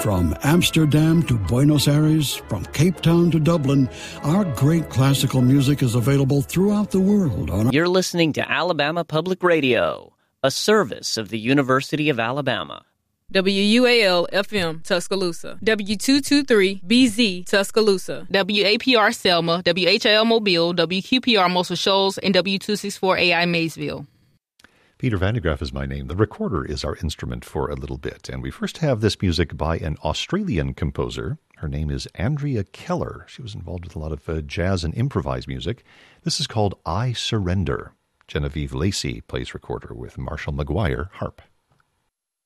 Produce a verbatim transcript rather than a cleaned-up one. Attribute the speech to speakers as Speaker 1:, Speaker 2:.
Speaker 1: From Amsterdam to Buenos Aires, from Cape Town to Dublin, our great classical music is available throughout the world on our...
Speaker 2: You're listening to Alabama Public Radio, a service of the University of Alabama.
Speaker 3: W U A L F M Tuscaloosa, W two twenty-three B Z Tuscaloosa, W A P R Selma, W H L Mobile, W Q P R Muscle Shoals, and W two sixty-four A I Maysville.
Speaker 4: Peter Van de Graaff is my name. The recorder is our instrument for a little bit. And we first have this music by an Australian composer. Her name is Andrea Keller. She was involved with a lot of uh, jazz and improvised music. This is called I Surrender. Genevieve Lacey plays recorder with Marshall McGuire harp.